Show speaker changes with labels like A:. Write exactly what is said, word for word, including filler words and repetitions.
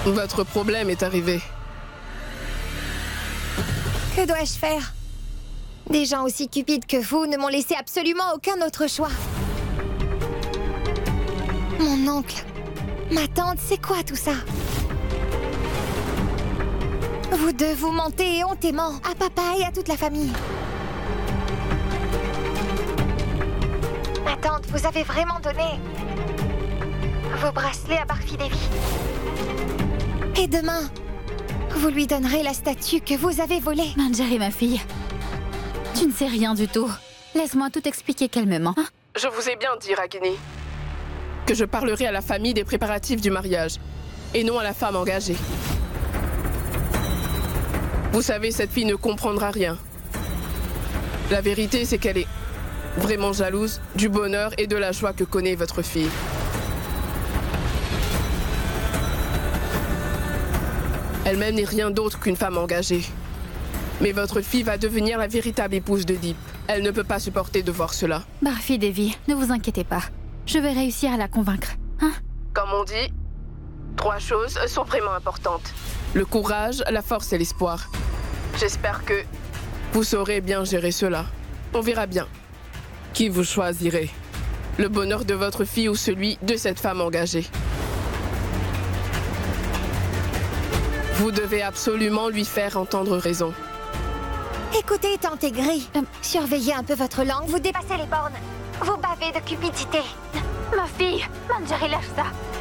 A: Votre problème est arrivé.
B: Que dois-je faire? Des gens aussi cupides que vous ne m'ont laissé absolument aucun autre choix. Mon oncle, ma tante, c'est quoi tout ça? Vous deux, vous mentez hontément à papa et à toute la famille. Ma tante, vous avez vraiment donné vos bracelets à Barfi Devi. Et demain, vous lui donnerez la statue que vous avez volée.
C: Manjari, ma fille, tu ne sais rien du tout. Laisse-moi tout expliquer calmement. Hein?
A: Je vous ai bien dit, Ragini, que je parlerai à la famille des préparatifs du mariage, et non à la femme engagée. Vous savez, cette fille ne comprendra rien. La vérité, c'est qu'elle est vraiment jalouse du bonheur et de la joie que connaît votre fille. Elle-même n'est rien d'autre qu'une femme engagée. Mais votre fille va devenir la véritable épouse de Deep. Elle ne peut pas supporter de voir cela.
C: Barfi Devi, ne vous inquiétez pas. Je vais réussir à la convaincre. Hein?
A: Comme on dit, trois choses sont vraiment importantes. Le courage, la force et l'espoir. J'espère que vous saurez bien gérer cela. On verra bien qui vous choisirez. Le bonheur de votre fille ou celui de cette femme engagée. Vous devez absolument lui faire entendre raison.
B: Écoutez, tante Aigrie, euh, surveillez un peu votre langue, vous dépassez les bornes. Vous bavez de cupidité.
C: Ma fille, Manjari, lâche ça.